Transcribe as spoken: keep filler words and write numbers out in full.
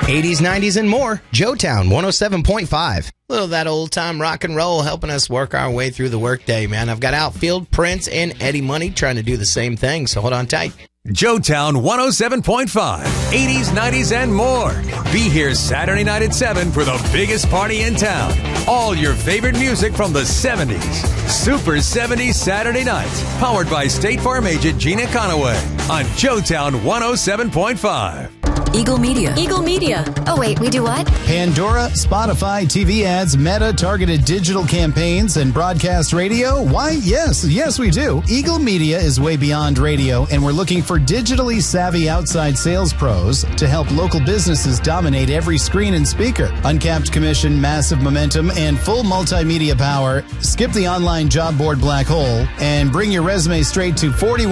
eighties, nineties, and more. Joetown one oh seven point five. A little of that old-time rock and roll helping us work our way through the workday, man. I've got Outfield, Prince, and Eddie Money trying to do the same thing, so hold on tight. Joetown one oh seven point five, eighties, nineties, and more. Be here Saturday night at seven for the biggest party in town. All your favorite music from the seventies. Super seventies Saturday nights. Powered by State Farm agent Gina Conaway on Joetown one oh seven point five. Eagle Media. Eagle Media. Oh, wait, we do what? Pandora, Spotify, T V ads, Meta, targeted digital campaigns, and broadcast radio? Why, yes, yes, we do. Eagle Media is way beyond radio, and we're looking for digitally savvy outside sales pros to help local businesses dominate every screen and speaker. Uncapped commission, massive momentum, and full multimedia power. Skip the online job board black hole and bring your resume straight to forty-one